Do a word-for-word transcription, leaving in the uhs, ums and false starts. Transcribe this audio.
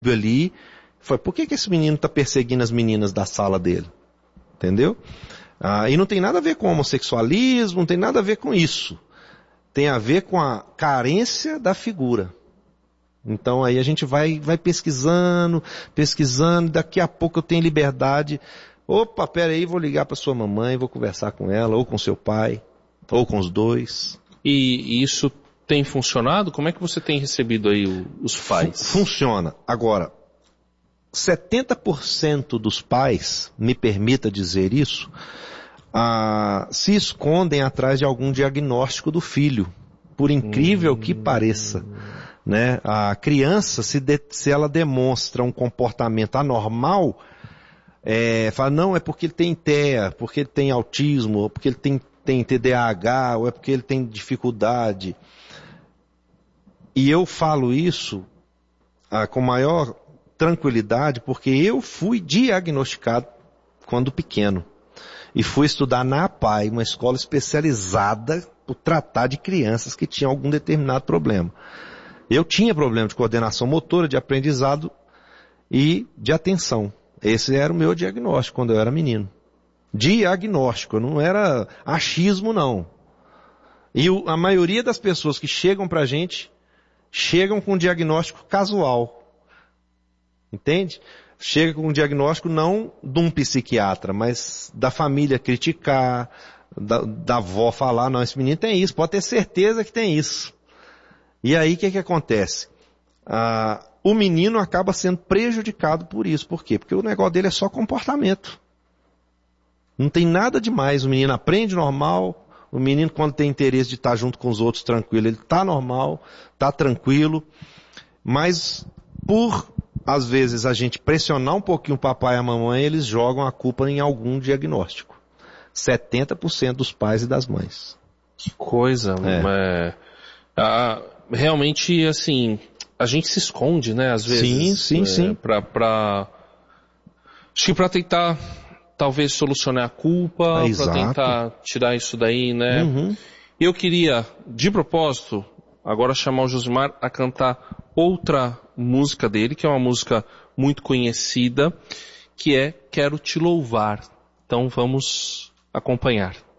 ali, foi, por que que esse menino está perseguindo as meninas da sala dele? Entendeu? Ah, e não tem nada a ver com homossexualismo, não tem nada a ver com isso. Tem a ver com a carência da figura. Então aí a gente vai, vai pesquisando, pesquisando, daqui a pouco eu tenho liberdade. Opa, peraí, vou ligar para sua mamãe, vou conversar com ela, ou com seu pai, ou com os dois. E isso tem funcionado? Como é que você tem recebido aí o, os pais? Funciona. Agora, setenta por cento dos pais, me permita dizer isso, ah, se escondem atrás de algum diagnóstico do filho, por incrível hum. que pareça. Né? A criança, se, de, se ela demonstra um comportamento anormal, é, fala, não, é porque ele tem T E A, porque ele tem autismo, ou porque ele tem, tem T D A H, ou é porque ele tem dificuldade. E eu falo isso ah, com maior tranquilidade, porque eu fui diagnosticado quando pequeno. E fui estudar na A P A I, uma escola especializada por tratar de crianças que tinham algum determinado problema. Eu tinha problema de coordenação motora, de aprendizado e de atenção. Esse era o meu diagnóstico quando eu era menino. Diagnóstico, não era achismo não. E o, a maioria das pessoas que chegam pra gente, chegam com um diagnóstico casual. Entende? Chega com um diagnóstico não de um psiquiatra, mas da família criticar, da, da avó falar, não, esse menino tem isso, pode ter certeza que tem isso. E aí o que que acontece? Ah, o menino acaba sendo prejudicado por isso. Por quê? Porque o negócio dele é só comportamento. Não tem nada demais. O menino aprende normal. O menino, quando tem interesse de estar junto com os outros tranquilo, ele está normal, está tranquilo. Mas por, às vezes, a gente pressionar um pouquinho o papai e a mamãe, eles jogam a culpa em algum diagnóstico. setenta por cento dos pais e das mães. Que coisa. É. É, a, realmente, assim, a gente se esconde, né, às vezes. Sim, sim, é, sim. Pra, pra, acho que para tentar, talvez, solucionar a culpa, é, para tentar tirar isso daí, né. Uhum. Eu queria, de propósito, agora chamar o Josimar a cantar outra música dele, que é uma música muito conhecida, que é Quero Te Louvar. Então vamos acompanhar.